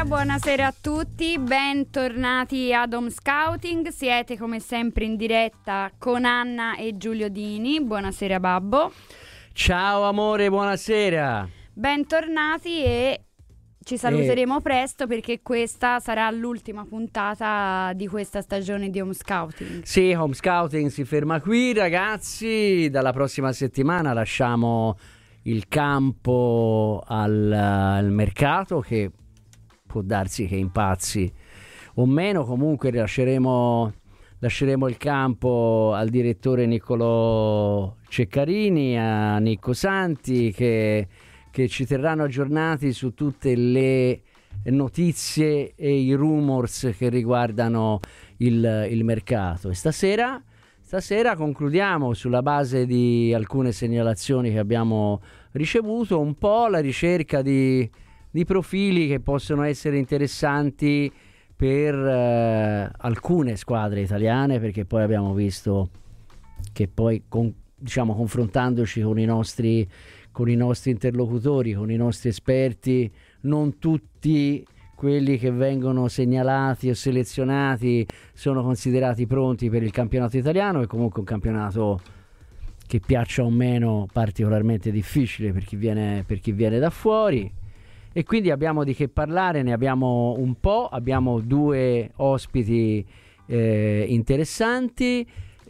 Buonasera a tutti, bentornati ad Home Scouting. Siete come sempre in diretta con Anna e Giulio Dini. Buonasera Babbo. Ciao amore, buonasera. Bentornati e ci saluteremo presto perché questa sarà l'ultima puntata di questa stagione di Home Scouting. Sì, Home Scouting si ferma qui, ragazzi. Dalla prossima settimana lasciamo il campo al mercato, che può darsi che impazzi o meno. Comunque lasceremo il campo al direttore Niccolò Ceccarini, a Nicco Santi, che ci terranno aggiornati su tutte le notizie e i rumors che riguardano il mercato. E stasera concludiamo, sulla base di alcune segnalazioni che abbiamo ricevuto, un po' la ricerca di profili che possono essere interessanti per alcune squadre italiane, perché poi abbiamo visto che poi confrontandoci con i nostri interlocutori, con i nostri esperti, non tutti quelli che vengono segnalati o selezionati sono considerati pronti per il campionato italiano, è comunque un campionato che, piaccia o meno, particolarmente difficile per chi viene da fuori. E quindi abbiamo di che parlare, ne abbiamo un po', abbiamo due ospiti interessanti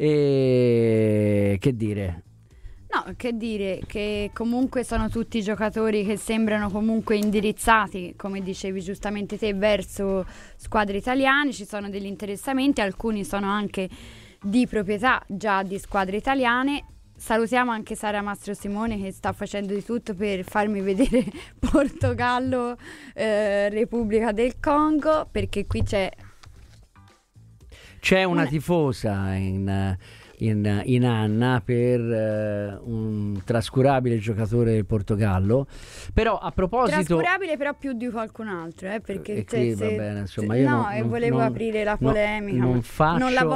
e che dire? No, che dire, che comunque sono tutti giocatori che sembrano comunque indirizzati, come dicevi giustamente te, verso squadre italiane. Ci sono degli interessamenti, alcuni sono anche di proprietà già di squadre italiane. Salutiamo anche Sara Mastro Simone, che sta facendo di tutto per farmi vedere Portogallo, Repubblica del Congo, perché qui c'è una tifosa in Anna per un trascurabile giocatore del Portogallo. Però a proposito, trascurabile però più di qualcun altro, perché qui, va bene, insomma, io volevo aprire la polemica, non faccio, non la